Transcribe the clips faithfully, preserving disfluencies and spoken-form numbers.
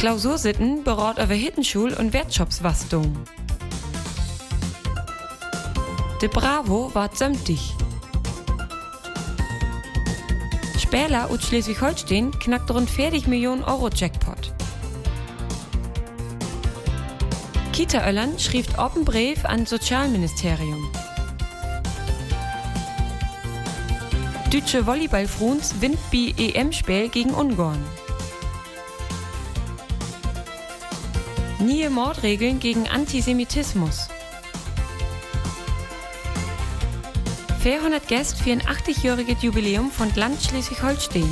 Klausursitten berat über Hittenschul und Wertschopswastung. De Bravo war zömtig. Spieler aus Schleswig-Holstein knackt rund vierzig Millionen Euro Jackpot. Kita-Öllern schrieb open Brief an Sozialministerium. Deutsche Volleyballfruns winnt bei E M-Spiel gegen Ungarn. Nie Mordregeln gegen Antisemitismus. vierhundert Gäste für ein achtzig-jähriges Jubiläum von Land Schleswig-Holstein.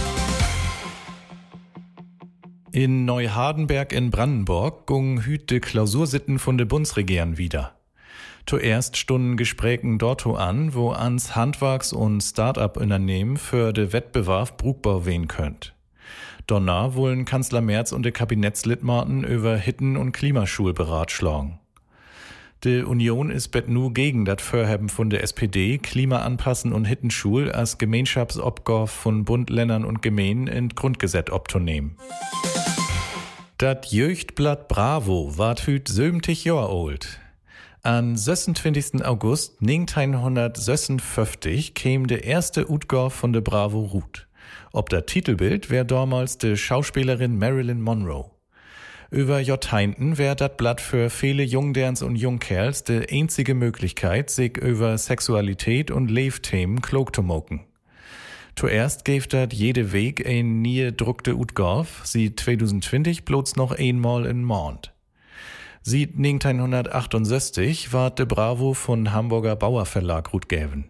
In Neuhardenberg in Brandenburg gungen hüt de Klausursitten von de Bundesregierung wieder. Zuerst stunden Gesprächen dorto an, wo ans Handwerks- und Start-up-Unternehmen für de Wettbewerb brugbar wehen könnt. Danach wollen Kanzler Merz und de Kabinettsliedmaten über Hitten- und Klimaschul beratschlagen. Die Union ist bet nu gegen dat Vorhaben von der S P D, Klima anpassen und Hittenschul als Gemeinschaftsopgabe von Bund, Ländern und Gemeinden in Grundgesetz optonehmen. Dat Jöchtblatt Bravo ward hüt siebzig Jahr alt. An sechsundzwanzigsten August neunzehnhundertsechsundfünfzig käm der erste Utgabe von der Bravo Rut. Ob das Titelbild wär damals de Schauspielerin Marilyn Monroe. Über Jahrzehnten wär dat Blatt für viele Jungderns und Jungkerls de einzige Möglichkeit, sich über Sexualität und Leefthemen klug zu moken. Zuerst gäf dat jede Weg ein nie druckte Utgabe, sie zweitausendzwanzig bloß noch einmal in Mond. Sieht neunzehnhundertachtundsechzig ward de Bravo von Hamburger Bauer Verlag rutgäven.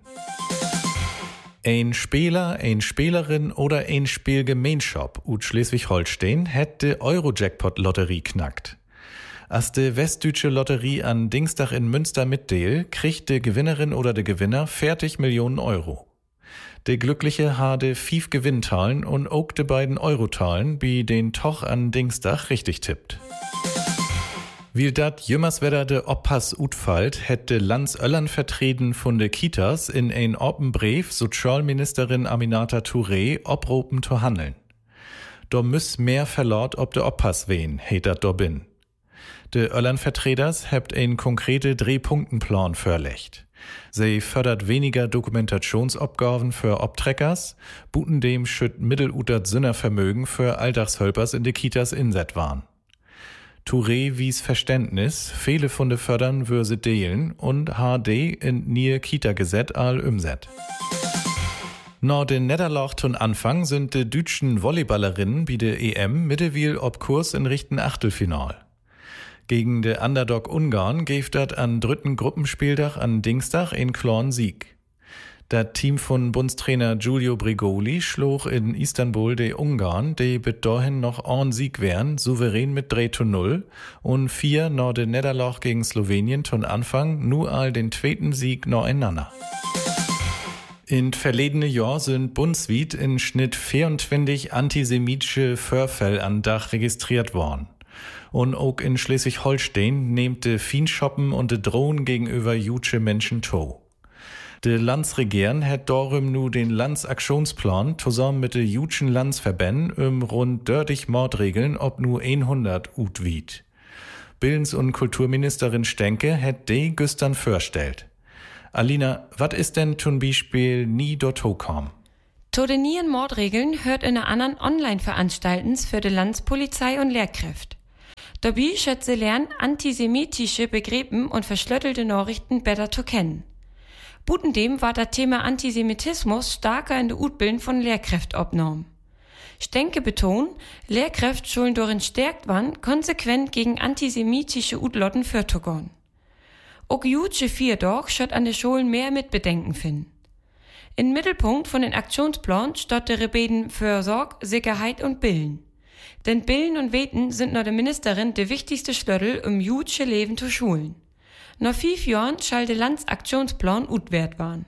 Ein Spieler, ein Spielerin oder ein Spielgemeinschaft ut Schleswig-Holstein hätte Euro-Jackpot-Lotterie knackt. Als de Westdeutsche Lotterie an Dienstag in Münster mitdeal, kriegt de Gewinnerin oder de Gewinner vierzig Millionen Euro. De Glückliche hade fief Gewinntalen und ook de beiden Eurotalen, bi den Toch an Dienstag richtig tippt. Wie dat jümmers wedder de Oppass utfallt, hätte Lanz Öllern vertreten von de Kitas in ein open Brief Sozialministerin Aminata Touré opropen zu handeln. Do müss mehr verlaut ob de Oppass wehen, heit dat do bin. De Öllern Vertreters hebt ein konkrete Drehpunktenplan vorlegt. Sie fördert weniger Dokumentationsabgaben für Obtreckers, buten dem schütt mittelutert Sünnervermögen für Alltagshölpers in de Kitas inset waren. Touré wies Verständnis, viele von de Fördern würde delen und H D in nie Kita-Gesetz all umset. Nach den Niederlach zum Anfang sind de deutschen Volleyballerinnen bei der E M mittlerweile ob Kurs in Richtung Achtelfinal. Gegen de Underdog Ungarn gäf dat an dritten Gruppenspieltag an Dienstag in kleinen Sieg. Das Team von Bundestrainer Giulio Brigoli schlug in Istanbul de Ungarn, die bis dahin noch ein Sieg wären, souverän mit drei zu null und vier nach de Niederlach gegen Slowenien zum Anfang nur all den zweiten Sieg noch einander. In verledene Jahr sind bundesweit in Schnitt vierundzwanzig antisemitische Vorfälle an Dach registriert worden. Und auch in Schleswig-Holstein nehmt de Fienschoppen und de Drohungen gegenüber jüdische Menschen to. De Landsregierung hat darum nu den Landsaktionsplan zusammen mit de jüdischen Landsverbänden um rund dreißig Mordregeln ob nu hundert utwied. Bildens- und Kulturministerin Stenke hat de güstern vorstellt. Alina, wat ist denn zum Beispiel nie dortho kam? To den nien Mordregeln hört in einer anderen Online-Veranstaltens für de Landspolizei und Lehrkräfte. Dabei schätzt sie lernen, antisemitische Begriffen und verschlöttelte Nachrichten besser zu kennen. Butendem war das Thema Antisemitismus stärker in der Utbildung von Lehrkräften abgenommen. Stenke betont, Lehrkräfte sollen darin stärkt waren, konsequent gegen antisemitische Utlotten vorzugehen. Auch jüdische Vierdorf schott an den Schulen mehr Mitbedenken finden. Im Mittelpunkt von den Aktionsplan steht der Rebeden für Sorg, Sicherheit und Bilden. Denn Bilden und Weten sind nach der Ministerin der wichtigste Schlüssel, um jüdische Leben zu schulen. Nach fünf Jahren schall der Landsaktionsplan utwert waren.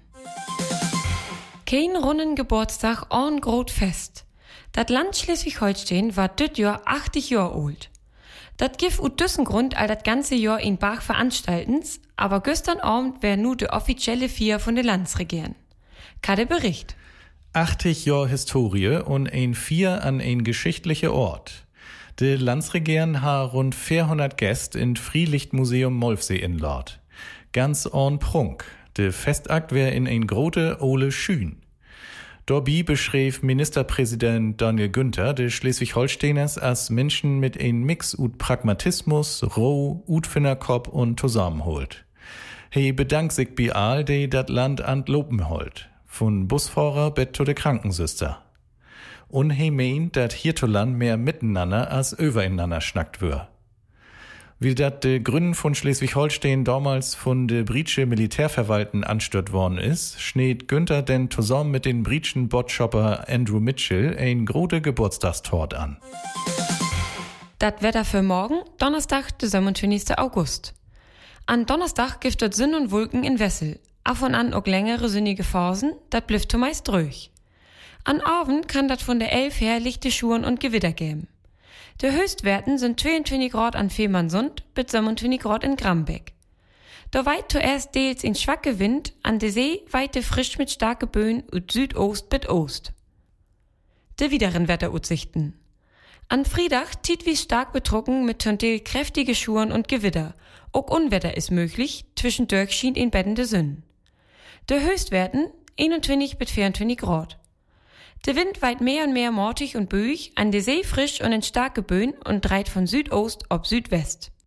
Kein runden Geburtstag on grot fest. Dat Land Schleswig-Holstein war dit Jahr achtzig Jahre alt. Dat gif ut düssen Grund all dat ganze Jahr in Bach veranstaltens, aber gestern Abend wär nu de offizielle Vier von der Landsregierung. Kade Bericht. achtzig Jahre Historie und ein Vier an ein geschichtlicher Ort. De Landsregierung ha rund vierhundert Gäste in Freilichtmuseum Molfsee in Lord. Ganz on Prunk. De Festakt wär in ein grote Ole Schün. Dorbi beschrieb Ministerpräsident Daniel Günther de Schleswig-Holsteiners als Menschen mit ein Mix ut Pragmatismus, Roh, Utfinnerkop und zusammenholt. He bedankt sich bei all, die dat Land an loben holt. Von Busfahrer bis zu de Krankensüster. Und he meint, dat hiertoland mehr miteinander als übereinander schnackt wür. Wie dat de Gründen von Schleswig-Holstein damals von de britsche Militärverwalten anstört worden ist, schneet Günther denn zusammen mit den britschen Botschopper Andrew Mitchell ein grote Geburtstagstort an. Dat Wetter für morgen, Donnerstag, der siebenundzwanzigsten August. An Donnerstag gibt es Sonne und Wolken in Wessel. Af und an auch längere sonnige Phasen, dat blifft zumeist ruhig. An Abend kann dat von der elf her lichte Schuhen und Gewitter geben. Die Höchstwerten sind zweiundzwanzig Grad an Fehmarnsund bis siebenundzwanzig Grad in Grambeck. Da weit zuerst deels in schwache Wind, an der See weite frisch mit starke Böen ut Südost bis Ost. De wideren Wetteraussichten. An Freitag zieht wie stark betrocken mit Teil kräftige Schuhen und Gewitter. Auch Unwetter ist möglich, zwischendurch schien in beddende Sünden. De Höchstwerten einundzwanzig bis vierundzwanzig Grad. Der Wind weit mehr und mehr mortig und böig, an der See frisch und in starke Böen und dreht von Südost ob Südwest.